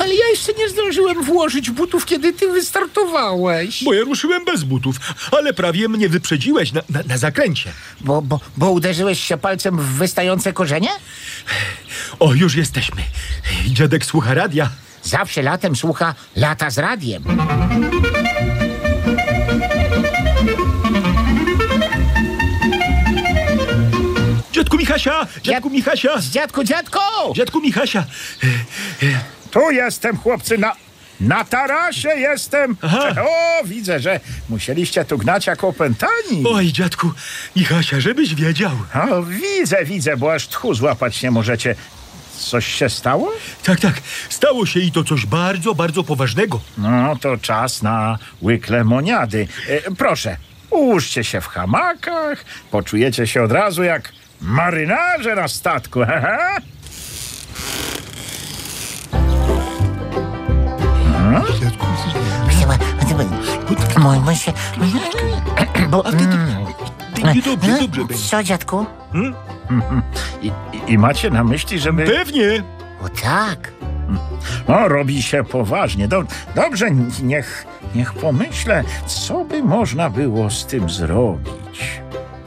ale ja jeszcze nie zdążyłem włożyć butów, kiedy ty wystartowałeś. Bo ja ruszyłem bez butów, ale prawie mnie wyprzedziłeś na zakręcie. Bo uderzyłeś się palcem w wystające korzenie? O, już jesteśmy. Dziadek słucha radia. Zawsze latem słucha Lata z radiem. Dziadku Michasia! Dziadku Michasia! Dziadku! Dziadku Michasia! Tu jestem, chłopcy, na tarasie jestem. Aha. O, widzę, że musieliście tu gnać jak opętani. Oj, dziadku Michasia, żebyś wiedział. O, widzę, bo aż tchu złapać nie możecie. Coś się stało? Tak, stało się i to coś bardzo, bardzo poważnego. No, to czas na łyk lemoniady. Proszę, ułóżcie się w hamakach, poczujecie się od razu jak marynarze na statku. Będzie dobrze będzie. Co, dziadku? I macie na myśli, żeby... Pewnie. O tak. No, robi się poważnie. Dobrze, niech pomyślę, co by można było z tym zrobić.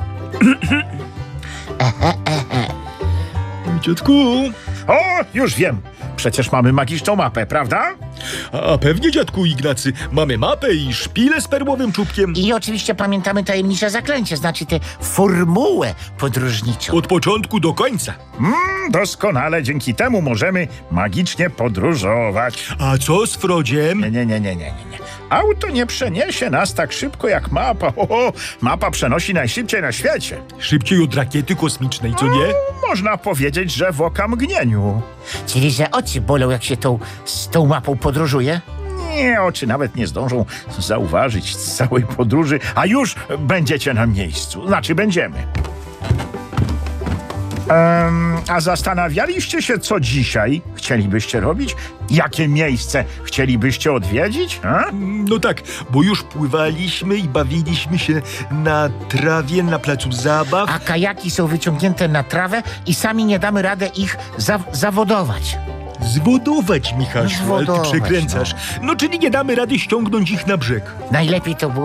Dziadku. O, już wiem. Przecież mamy magiczną mapę, prawda? A pewnie, dziadku Ignacy. Mamy mapę i szpilę z perłowym czubkiem. I oczywiście pamiętamy tajemnicze zaklęcie, znaczy tę formułę podróżniczą. Od początku do końca. Doskonale. Dzięki temu możemy magicznie podróżować. A co z Frodziem? Nie. Auto nie przeniesie nas tak szybko jak mapa. Mapa przenosi najszybciej na świecie. Szybciej od rakiety kosmicznej, co nie? Można powiedzieć, że w okamgnieniu. Czyli, że oczy bolą, jak się z tą mapą podróżuje? Nie, oczy nawet nie zdążą zauważyć całej podróży, a już będziecie na miejscu. Znaczy będziemy. A zastanawialiście się, co dzisiaj chcielibyście robić? Jakie miejsce chcielibyście odwiedzić? No tak, bo już pływaliśmy i bawiliśmy się na trawie, na placu zabaw. A kajaki są wyciągnięte na trawę i sami nie damy radę ich zawodować. Zwodować, Michasiu, ale ty Zwodować, przekręcasz. No, czyli nie damy rady ściągnąć ich na brzeg. Najlepiej to było